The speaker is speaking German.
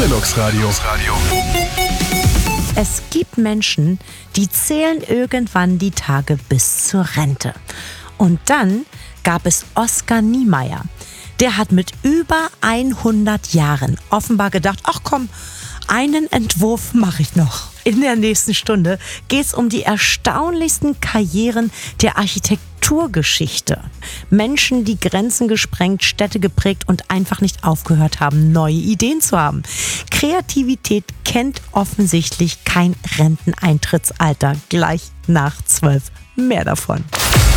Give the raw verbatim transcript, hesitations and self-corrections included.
Deluxe Radio. Es gibt Menschen, die zählen irgendwann die Tage bis zur Rente. Und dann gab es Oskar Niemeyer. Der hat mit über hundert Jahren offenbar gedacht, ach komm, einen Entwurf mache ich noch. In der nächsten Stunde geht es um die erstaunlichsten Karrieren der Architekturgeschichte. Menschen, die Grenzen gesprengt, Städte geprägt und einfach nicht aufgehört haben, neue Ideen zu haben. Kreativität kennt offensichtlich kein Renteneintrittsalter. Gleich nach zwölf. Mehr davon.